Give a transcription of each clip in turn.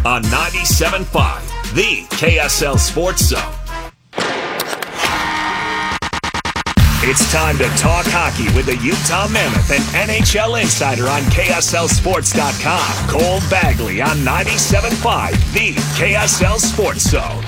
on 97.5, the KSL Sports Zone. It's time to talk hockey with the Utah Mammoth and NHL insider on KSLSports.com, Cole Bagley on 97.5, the KSL Sports Zone.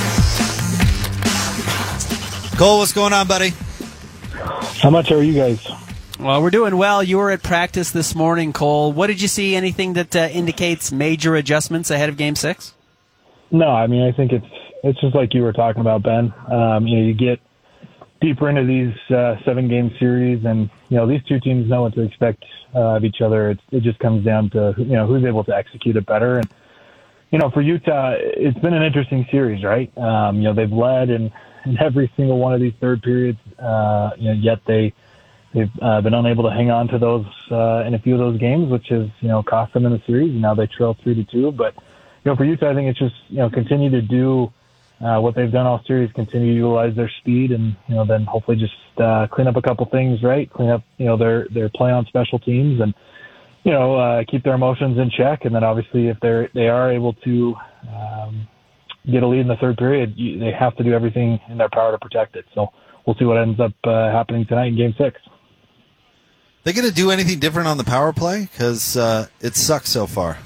Cole, what's going on, buddy? How much are you guys? Well, we're doing well. You were at practice this morning, Cole. What did you see? Anything that indicates major adjustments ahead of Game 6? No, I mean, I think it's just like you were talking about, Ben. You get deeper into these 7-game series, and these two teams know what to expect of each other. It just comes down to who's able to execute it better. And for Utah, it's been an interesting series, right? They've led in every single one of these third periods, yet they've been unable to hang on to those in a few of those games, which has cost them in the series. And now they trail 3-2. But for Utah, I think it's just continue to do what they've done all series, continue to utilize their speed, and then hopefully just clean up a couple things, right? Clean up their play on special teams, and keep their emotions in check. And then obviously if they are able to get a lead in the third period, they have to do everything in their power to protect it. So we'll see what ends up happening tonight in Game 6. They going to do anything different on the power play? Because it sucks so far.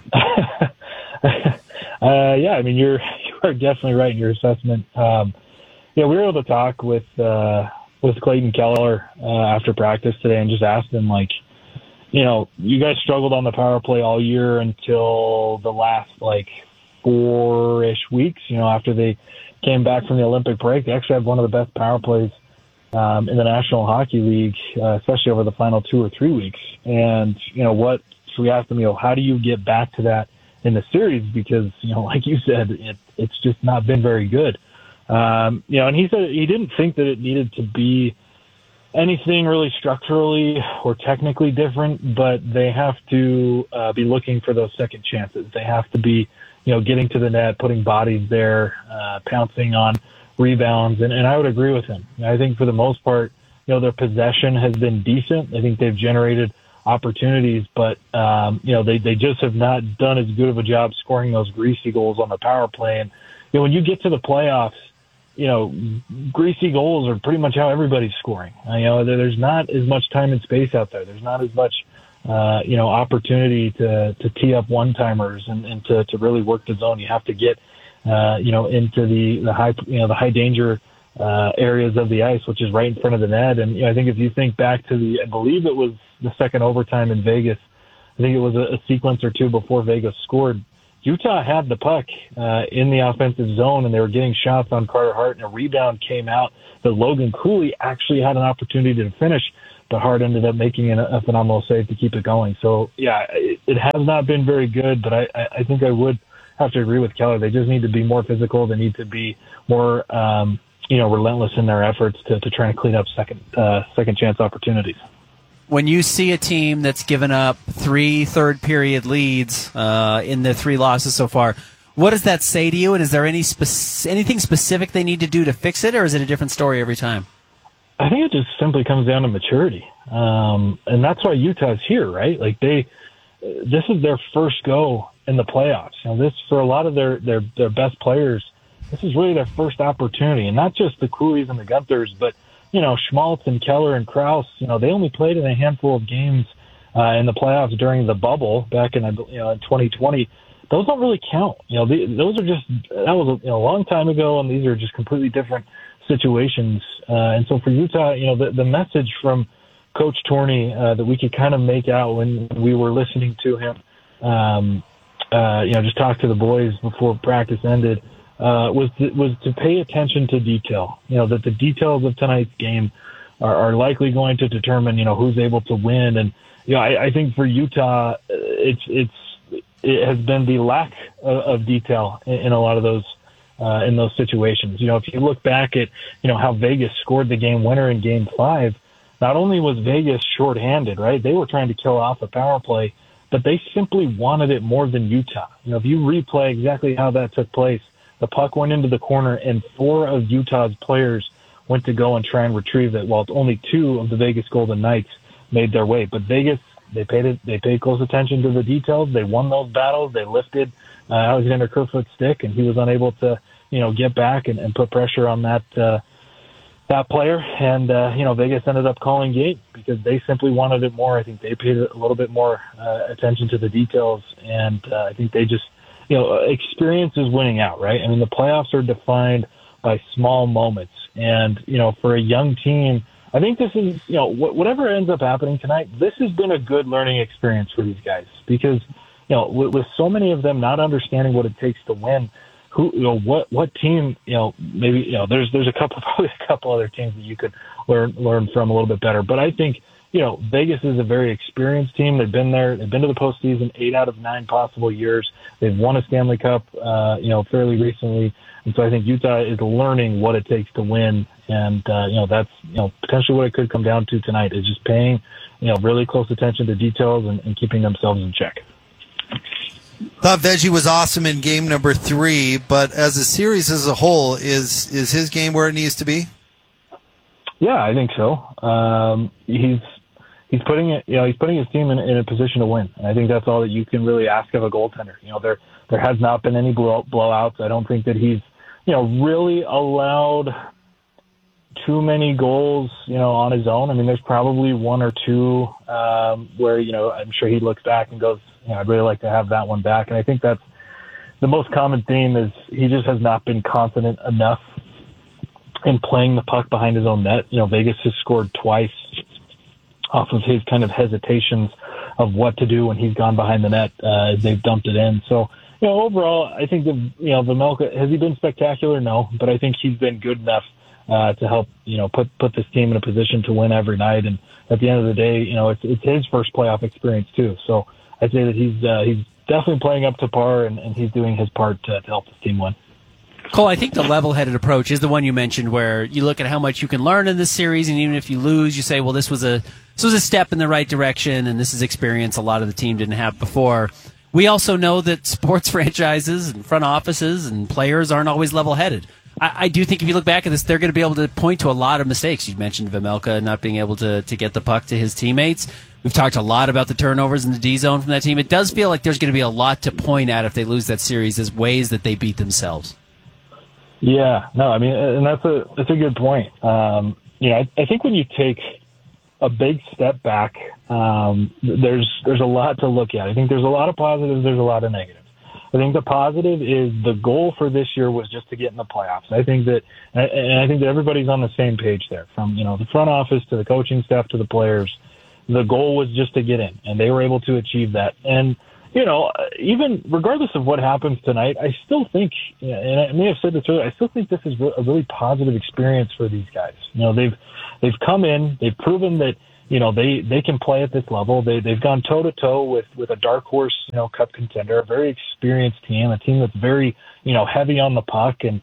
Yeah, I mean, you are definitely right in your assessment. We were able to talk with Clayton Keller after practice today and just asked him, you guys struggled on the power play all year until the last, 4-ish weeks, after they came back from the Olympic break. They actually had one of the best power plays in the National Hockey League, especially over the final 2 or 3 weeks. And, so we asked them, how do you get back to that in the series? Because, like you said, it's just not been very good. And he said he didn't think that it needed to be anything really structurally or technically different, but they have to be looking for those second chances. They have to be, getting to the net, putting bodies there, pouncing on rebounds. And I would agree with him. I think for the most part, their possession has been decent. I think they've generated opportunities, but, they just have not done as good of a job scoring those greasy goals on the power play. And, when you get to the playoffs, greasy goals are pretty much how everybody's scoring. There's not as much time and space out there. There's not as much, opportunity to tee up one-timers and to really work the zone. You have to get, into the high danger areas of the ice, which is right in front of the net. And I think if you think back to I believe it was the second overtime in Vegas, I think it was a sequence or two before Vegas scored. Utah had the puck in the offensive zone, and they were getting shots on Carter Hart, and a rebound came out that Logan Cooley actually had an opportunity to finish, but Hart ended up making a phenomenal save to keep it going. So, yeah, it has not been very good, but I think I would have to agree with Keller. They just need to be more physical. They need to be more, relentless in their efforts to try and clean up second chance opportunities. When you see a team that's given up 3 third-period leads in the 3 losses so far, what does that say to you? And is there anything specific they need to do to fix it, or is it a different story every time? I think it just simply comes down to maturity. And that's why Utah's here, right? This is their first go in the playoffs. This, for a lot of their best players, this is really their first opportunity. And not just the Cooleys and the Gunthers, but Schmaltz and Keller and Krause, they only played in a handful of games in the playoffs during the bubble back in 2020. Those don't really count. Those are that was a long time ago, and these are just completely different situations. And so for Utah, the message from Coach Torney that we could kind of make out when we were listening to him, just talk to the boys before practice ended, was to pay attention to detail. That the details of tonight's game are likely going to determine, who's able to win. And I think for Utah, it has been the lack of detail in a lot of those in those situations. If you look back at how Vegas scored the game winner in Game 5, not only was Vegas shorthanded, right? They were trying to kill off a power play, but they simply wanted it more than Utah. If you replay exactly how that took place, the puck went into the corner, and 4 of Utah's players went to go and try and retrieve it, while only 2 of the Vegas Golden Knights made their way. But Vegas, they paid close attention to the details. They won those battles. They lifted Alexander Kerfoot's stick, and he was unable to, get back and put pressure on that player. And, Vegas ended up calling game because they simply wanted it more. I think they paid a little bit more attention to the details, and I think they just, experience is winning out, right? I mean, the playoffs are defined by small moments. And, for a young team, I think this is, whatever ends up happening tonight, this has been a good learning experience for these guys because, with so many of them not understanding what it takes to win, what team, maybe, there's probably a couple other teams that you could learn from a little bit better. But I think, Vegas is a very experienced team. They've been there. They've been to the postseason 8 out of 9 possible years. They've won a Stanley Cup, fairly recently. And so I think Utah is learning what it takes to win. And, that's, potentially what it could come down to tonight is just paying, really close attention to details and keeping themselves in check. Thought Veggie was awesome in game number 3, but as a series as a whole, is his game where it needs to be? Yeah, I think so. He's putting his team in a position to win. And I think that's all that you can really ask of a goaltender. There has not been any blowouts. I don't think that he's, really allowed too many goals, on his own. I mean, there's probably 1 or 2 where, I'm sure he looks back and goes, I'd really like to have that one back. And I think that's the most common theme is he just has not been confident enough in playing the puck behind his own net. Vegas has scored twice off of his kind of hesitations of what to do when he's gone behind the net. They've dumped it in. So, overall, I think that, Vejmelka, has he been spectacular? No, but I think he's been good enough to help, put this team in a position to win every night. And at the end of the day, it's his first playoff experience too. So I'd say that he's definitely playing up to par and he's doing his part to help this team win. Cole, I think the level-headed approach is the one you mentioned where you look at how much you can learn in this series, and even if you lose, you say, well, this was a step in the right direction, and this is experience a lot of the team didn't have before. We also know that sports franchises and front offices and players aren't always level-headed. I do think if you look back at this, they're going to be able to point to a lot of mistakes. You mentioned Vejmelka not being able to get the puck to his teammates. We've talked a lot about the turnovers in the D zone from that team. It does feel like there's going to be a lot to point at if they lose that series as ways that they beat themselves. Yeah, no, I mean, and that's a good point. I think when you take a big step back, there's a lot to look at. I think there's a lot of positives, there's a lot of negatives. I think the positive is the goal for this year was just to get in the playoffs. I think that everybody's on the same page there, from the front office to the coaching staff to the players. The goal was just to get in, and they were able to achieve that. And even regardless of what happens tonight, I still think, and I may have said this earlier, I still think this is a really positive experience for these guys. They've come in, they've proven that, they can play at this level. They've gone toe to toe with a dark horse, cup contender, a very experienced team, a team that's very, heavy on the puck and,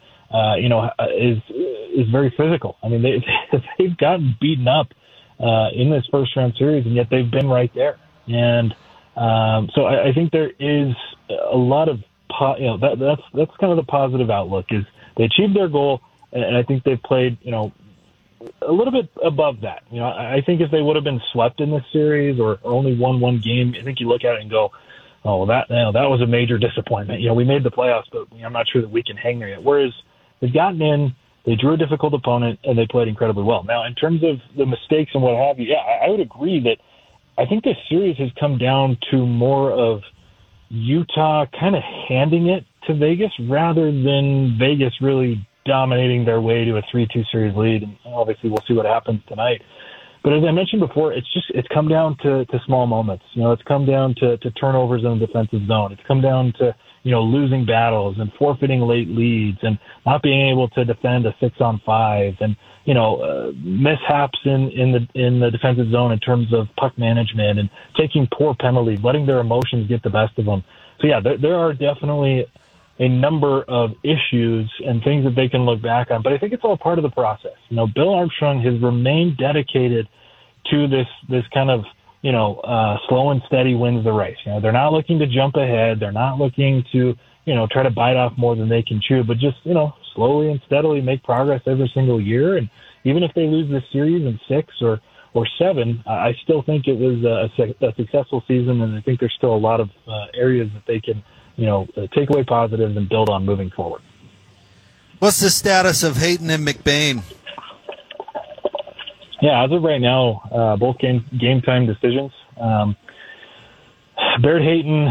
is very physical. I mean, they've gotten beaten up, in this first round series, and yet they've been right there. And, so I think there is a lot of, that's kind of the positive outlook is they achieved their goal. And I think they've played, a little bit above that. I think if they would have been swept in this series or only won one game, I think you look at it and go, oh, that was a major disappointment. We made the playoffs, but I'm not sure that we can hang there yet. Whereas they've gotten in, they drew a difficult opponent, and they played incredibly well. Now, in terms of the mistakes and what have you, yeah, I would agree that I think this series has come down to more of Utah kind of handing it to Vegas rather than Vegas really dominating their way to a 3-2 series lead. And obviously we'll see what happens tonight. But as I mentioned before, it's come down to small moments. It's come down to turnovers in the defensive zone. It's come down to, losing battles and forfeiting late leads and not being able to defend a 6-on-5 and, mishaps in the defensive zone in terms of puck management and taking poor penalties, letting their emotions get the best of them. So yeah, there are definitely a number of issues and things that they can look back on, but I think it's all part of the process. Bill Armstrong has remained dedicated to this kind of, slow and steady wins the race. They're not looking to jump ahead. They're not looking to, try to bite off more than they can chew, but just, slowly and steadily make progress every single year. And even if they lose this series in 6 or 7, I still think it was a successful season, and I think there's still a lot of areas that they can, take away positives and build on moving forward. What's the status of Hayton and McBain? Yeah, as of right now, both game time decisions. Barrett Hayton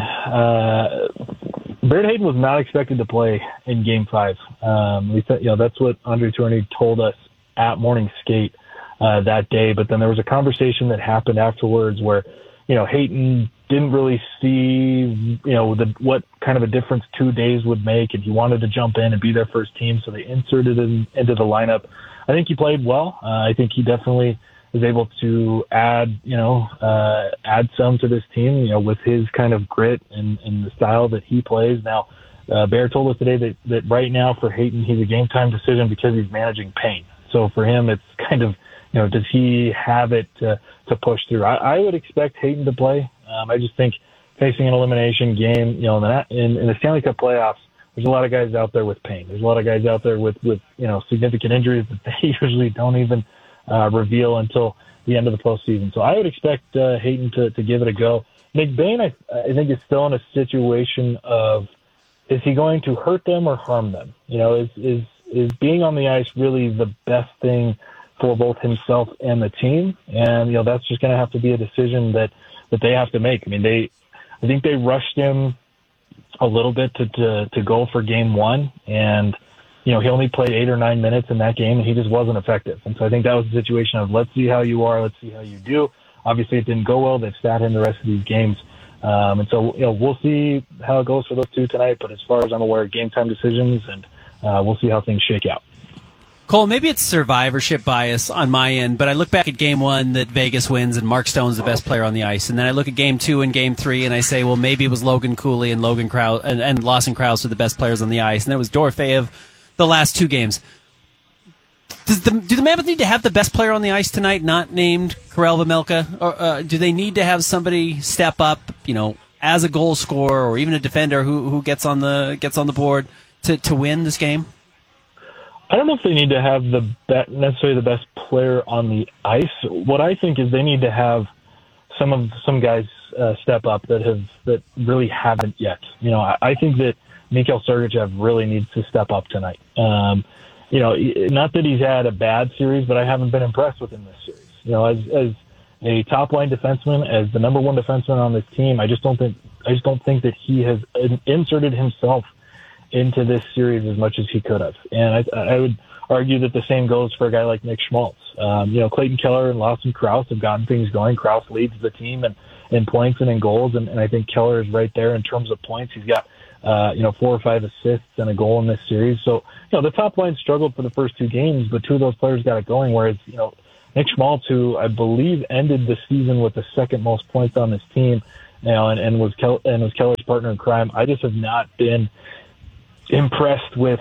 was not expected to play in Game 5. We said, that's what Andre Tourigny told us at morning skate that day. But then there was a conversation that happened afterwards where, Hayton didn't really see, what kind of a difference 2 days would make, and he wanted to jump in and be their first team, so they inserted him into the lineup. I think he played well. I think he definitely was able to add some to this team, with his kind of grit and the style that he plays. Now, Bear told us today that right now for Hayton, he's a game time decision because he's managing pain. So for him, it's kind of, does he have it to push through? I would expect Hayton to play. I just think facing an elimination game, in the Stanley Cup playoffs, there's a lot of guys out there with pain. There's a lot of guys out there with significant injuries that they usually don't even reveal until the end of the postseason. So I would expect Hayton to give it a go. McBain, I think, is still in a situation of, is he going to hurt them or harm them? Is being on the ice really the best thing for both himself and the team? And, that's just going to have to be a decision that they have to make. I mean, I think they rushed him a little bit to go for Game 1, and he only played 8 or 9 minutes in that game, and he just wasn't effective. And so I think that was the situation of, let's see how you are, let's see how you do. Obviously, it didn't go well. They've sat in the rest of these games, and so we'll see how it goes for those two tonight. But as far as I'm aware, game time decisions, and we'll see how things shake out. Cole, maybe it's survivorship bias on my end, but I look back at Game 1 that Vegas wins and Mark Stone's the best player on the ice, and then I look at Game 2 and Game 3 and I say, well, maybe it was Logan Cooley and Logan Krause and Lawson Krause are the best players on the ice, and it was Dorofeyev the last two games. Do the Mammoth need to have the best player on the ice tonight, not named Karel Vejmelka, or do they need to have somebody step up, as a goal scorer or even a defender who gets on the board to win this game? I don't know if they need to have necessarily the best player on the ice. What I think is they need to have some guys step up that really haven't yet. I think that Mikhail Sergachev really needs to step up tonight. Not that he's had a bad series, but I haven't been impressed with him this series. As a top line defenseman, as the number one defenseman on this team, I just don't think that he has inserted himself into this series as much as he could have. And I would argue that the same goes for a guy like Nick Schmaltz. Clayton Keller and Lawson Krause have gotten things going. Krause leads the team in points and in goals, and I think Keller is right there in terms of points. He's got 4 or 5 assists and a goal in this series. So, the top line struggled for the first 2 games, but 2 of those players got it going, whereas, Nick Schmaltz, who I believe ended the season with the second most points on this team, and was Keller's partner in crime, I just have not been impressed with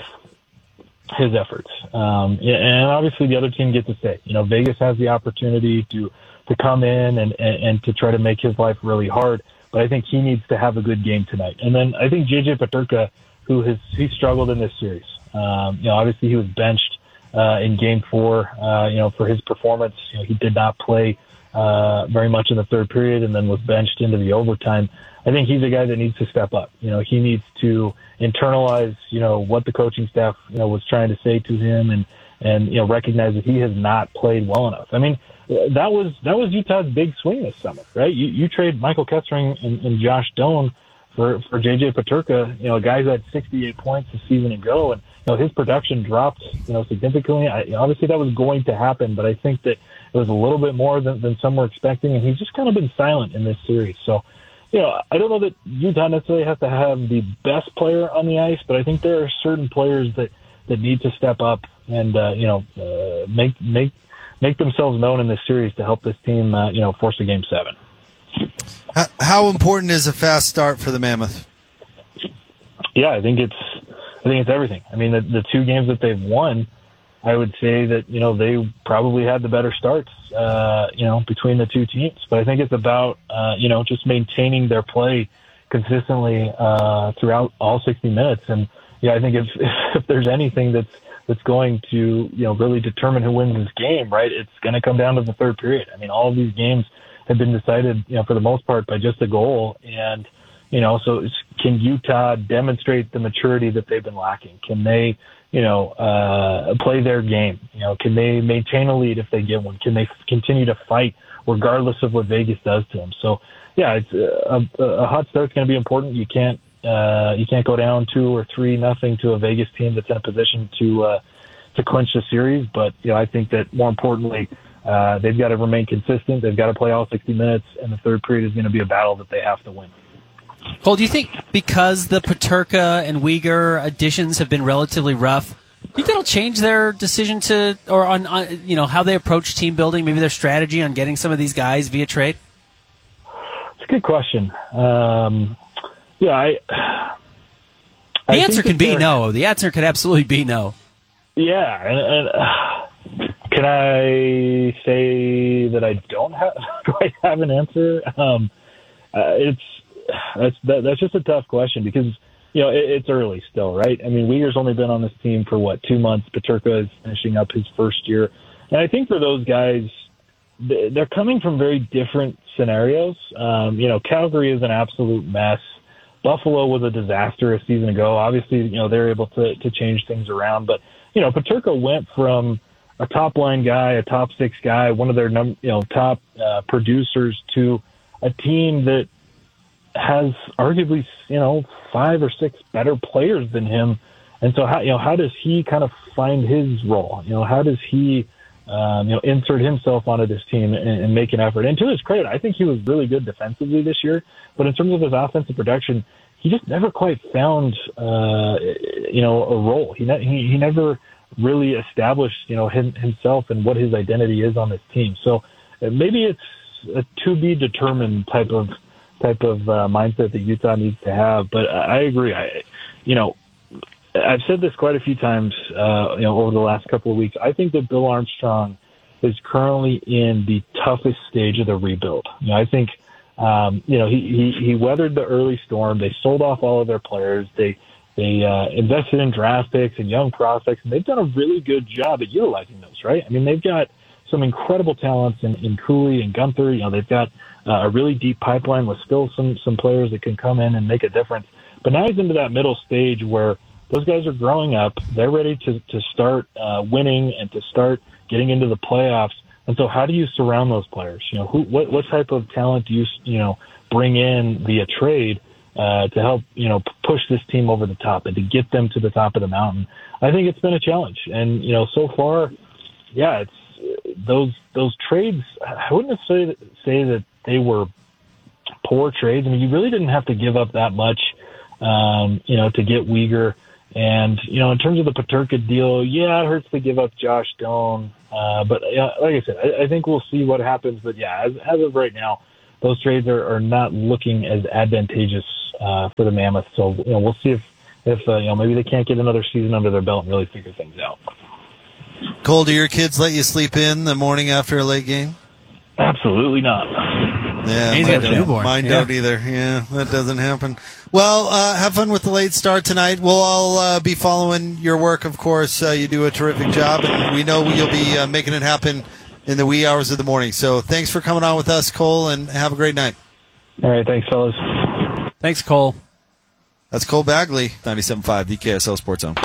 his efforts. And obviously the other team gets to say, Vegas has the opportunity to come in and to try to make his life really hard. But I think he needs to have a good game tonight. And then I think JJ Peterka, he struggled in this series. Obviously he was benched in Game 4, for his performance. He did not play very much in the third period and then was benched into the overtime. I think he's a guy that needs to step up. He needs to internalize, what the coaching staff, was trying to say to him and recognize that he has not played well enough. I mean, that was Utah's big swing this summer, right? You trade Michael Kessering and Josh Doan for JJ Peterka, a guy who had 68 points a season ago, and his production dropped, significantly. Obviously that was going to happen, but I think that it was a little bit more than some were expecting, and he's just kind of been silent in this series. So, I don't know that Utah necessarily has to have the best player on the ice, but I think there are certain players that need to step up and make themselves known in this series to help this team force a Game 7. How important is a fast start for the Mammoth? Yeah, I think it's everything. I mean, the 2 games that they've won, I would say that they probably had the better starts between the 2 teams, but I think it's about just maintaining their play consistently throughout all 60 minutes. And I think if there's anything that's going to really determine who wins this game, right, it's going to come down to the third period. I mean, all of these games have been decided for the most part by just a goal, and So can Utah demonstrate the maturity that they've been lacking? Can they, play their game? Can they maintain a lead if they get one? Can they continue to fight regardless of what Vegas does to them? So, yeah, it's a hot start's going to be important. You can't go down 2 or 3-0 to a Vegas team that's in a position to clinch the series. But I think that more importantly, they've got to remain consistent. They've got to play all 60 minutes, and the third period is going to be a battle that they have to win. Cole, do you think because the Peterka and Uyghur additions have been relatively rough, do you think that'll change their decision on how they approach team building, maybe their strategy on getting some of these guys via trade? It's a good question. The answer can be no. The answer could absolutely be no. Yeah, and can I say that I don't quite have an answer? That's just a tough question because it's early still, right? I mean, Uyghur's only been on this team for 2 months. Peterka is finishing up his first year, and I think for those guys, they're coming from very different scenarios. Calgary is an absolute mess. Buffalo was a disaster a season ago. Obviously, they're able to change things around, but Peterka went from a top line guy, a top 6 guy, one of their top producers, to a team that has arguably 5 or 6 better players than him. And so how does he kind of find his role? How does he insert himself onto this team and make an effort? And to his credit, I think he was really good defensively this year, but in terms of his offensive production, he just never quite found a role. He never really established himself and what his identity is on this team. So maybe it's a to be determined type of mindset that Utah needs to have. But I agree. I've said this quite a few times, over the last couple of weeks. I think that Bill Armstrong is currently in the toughest stage of the rebuild. I think, he weathered the early storm. They sold off all of their players. They invested in draft picks and young prospects, and they've done a really good job at utilizing those, right? I mean, they've got some incredible talents in Cooley and Gunther. They've got a really deep pipeline with still some players that can come in and make a difference. But now he's into that middle stage where those guys are growing up. They're ready to start winning and to start getting into the playoffs. And so how do you surround those players? What type of talent do you bring in via trade to help, push this team over the top and to get them to the top of the mountain? I think it's been a challenge. And, so far, yeah, it's those trades. I wouldn't necessarily say that they were poor trades. I mean, you really didn't have to give up that much, to get Uyghur. And, in terms of the Peterka deal, yeah, it hurts to give up Josh Doan. But like I said, I think we'll see what happens. But yeah, as of right now, those trades are not looking as advantageous for the Mammoth. So, we'll see if maybe they can't get another season under their belt and really figure things out. Cole, do your kids let you sleep in the morning after a late game? Absolutely not. Yeah, mine don't either. Yeah, that doesn't happen. Well, have fun with the late start tonight. We'll all be following your work, of course. You do a terrific job, and we know you'll be making it happen in the wee hours of the morning. So thanks for coming on with us, Cole, and have a great night. All right, thanks, fellas. Thanks, Cole. That's Cole Bagley, 97.5, the KSL Sports Zone.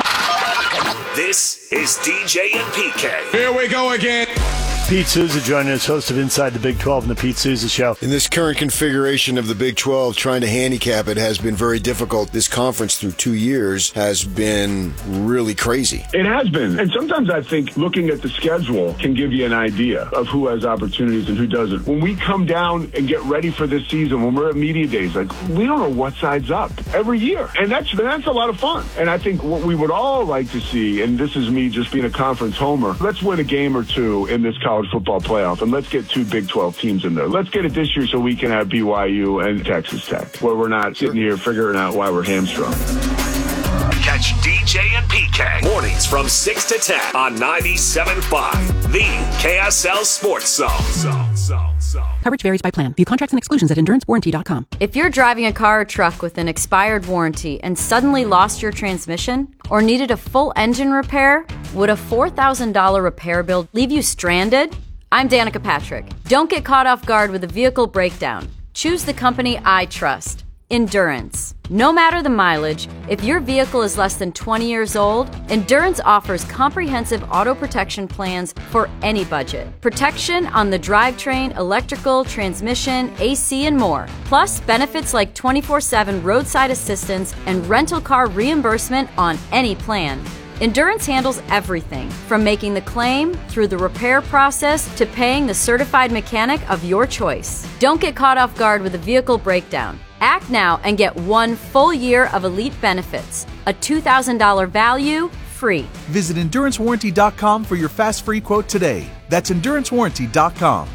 This is DJ and PK. Here we go again. Pete Souza joining us, host of Inside the Big 12 and the Pete Souza Show. In this current configuration of the Big 12, trying to handicap it has been very difficult. This conference through 2 years has been really crazy. It has been. And sometimes I think looking at the schedule can give you an idea of who has opportunities and who doesn't. When we come down and get ready for this season, when we're at media days, we don't know what side's up every year. And that's a lot of fun. And I think what we would all like to see, and this is me just being a conference homer, let's win a game or two in this college football playoff, and let's get 2 Big 12 teams in there. Let's get it this year so we can have BYU and Texas Tech, where we're not sitting here figuring out why we're hamstrung. Catch DJ and PK mornings from 6 to 10 on 97.5, the KSL Sports Zone. Coverage varies by plan. View contracts and exclusions at EnduranceWarranty.com. If you're driving a car or truck with an expired warranty and suddenly lost your transmission or needed a full engine repair, would a $4,000 repair bill leave you stranded? I'm Danica Patrick. Don't get caught off guard with a vehicle breakdown. Choose the company I trust. Endurance. No matter the mileage, if your vehicle is less than 20 years old, Endurance offers comprehensive auto protection plans for any budget. Protection on the drivetrain, electrical, transmission, AC, and more. Plus, benefits like 24/7 roadside assistance and rental car reimbursement on any plan. Endurance handles everything from making the claim through the repair process to paying the certified mechanic of your choice. Don't get caught off guard with a vehicle breakdown. Act now and get 1 full year of elite benefits. A $2,000 value, free. Visit EnduranceWarranty.com for your fast free quote today. That's EnduranceWarranty.com.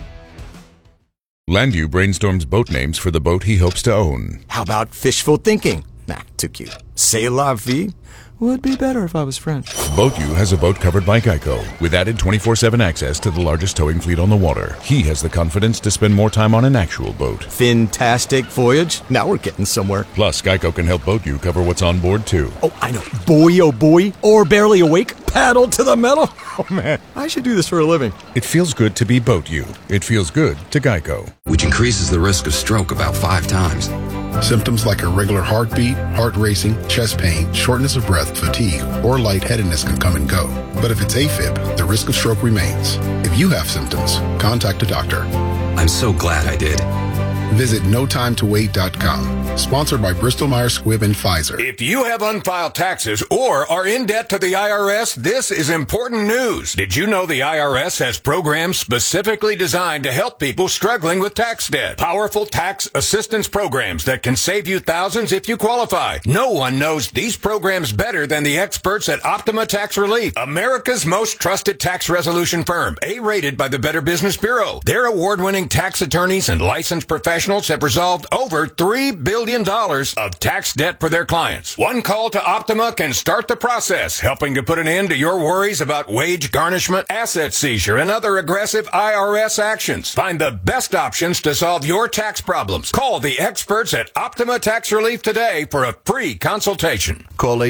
Landu brainstorms boat names for the boat he hopes to own. How about fishful thinking? Nah, too cute. C'est la vie? Would be better if I was French. BoatU has a boat covered by Geico with added 24/7 access to the largest towing fleet on the water. He has the confidence to spend more time on an actual boat. Fantastic voyage. Now we're getting somewhere. Plus, Geico can help BoatU cover what's on board, too. Oh, I know. Boy, oh boy. Or barely awake. Paddle to the metal. Oh, man. I should do this for a living. It feels good to be BoatU. It feels good to Geico. Which increases the risk of stroke about 5 times. Symptoms like irregular heartbeat, heart racing, chest pain, shortness of breath, fatigue, or lightheadedness can come and go. But if it's AFib, the risk of stroke remains. If you have symptoms, contact a doctor. I'm so glad I did. Visit NoTimeToWait.com. Sponsored by Bristol-Myers Squibb and Pfizer. If you have unfiled taxes or are in debt to the IRS, this is important news. Did you know the IRS has programs specifically designed to help people struggling with tax debt? Powerful tax assistance programs that can save you thousands if you qualify. No one knows these programs better than the experts at Optima Tax Relief, America's most trusted tax resolution firm, A-rated by the Better Business Bureau. Their award-winning tax attorneys and licensed professionals have resolved over $3 billion of tax debt for their clients. One call to Optima can start the process, helping to put an end to your worries about wage garnishment, asset seizure, and other aggressive IRS actions. Find the best options to solve your tax problems. Call the experts at Optima Tax Relief today for a free consultation. Call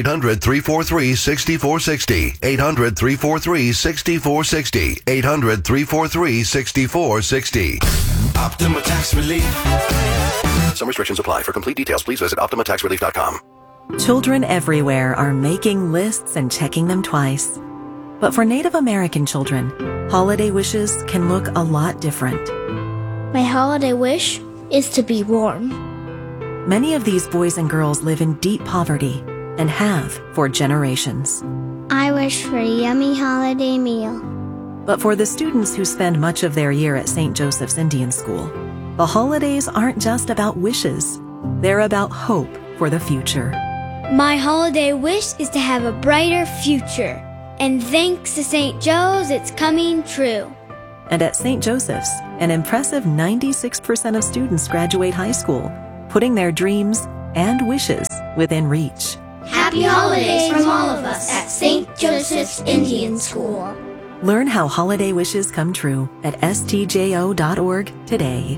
800-343-6460. 800-343-6460. 800-343-6460. Optima Tax Relief. Some restrictions apply. For complete details, please visit OptimaTaxRelief.com. Children everywhere are making lists and checking them twice. But for Native American children, holiday wishes can look a lot different. My holiday wish is to be warm. Many of these boys and girls live in deep poverty and have for generations. I wish for a yummy holiday meal. But for the students who spend much of their year at St. Joseph's Indian School, the holidays aren't just about wishes. They're about hope for the future. My holiday wish is to have a brighter future. And thanks to St. Joe's, it's coming true. And at St. Joseph's, an impressive 96% of students graduate high school, putting their dreams and wishes within reach. Happy holidays from all of us at St. Joseph's Indian School. Learn how holiday wishes come true at stjo.org today.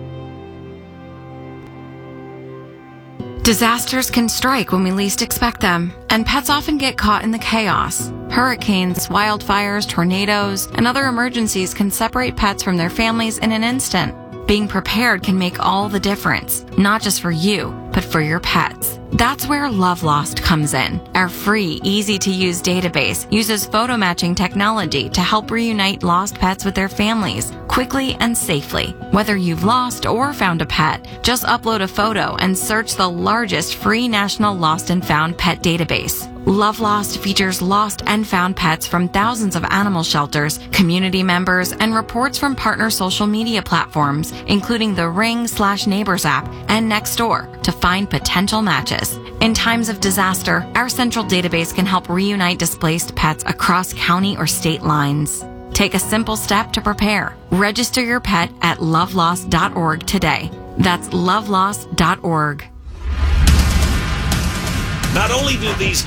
Disasters can strike when we least expect them, and pets often get caught in the chaos. Hurricanes, wildfires, tornadoes, and other emergencies can separate pets from their families in an instant. Being prepared can make all the difference, not just for you, but for your pets. That's where Love Lost comes in. Our free, easy-to-use database uses photo matching technology to help reunite lost pets with their families quickly and safely. Whether you've lost or found a pet, just upload a photo and search the largest free national lost and found pet database. Love Lost features lost and found pets from thousands of animal shelters, community members, and reports from partner social media platforms, including the Ring/Neighbors app and Nextdoor, to find potential matches. In times of disaster, our central database can help reunite displaced pets across county or state lines. Take a simple step to prepare. Register your pet at lovelost.org today. That's lovelost.org. Not only do these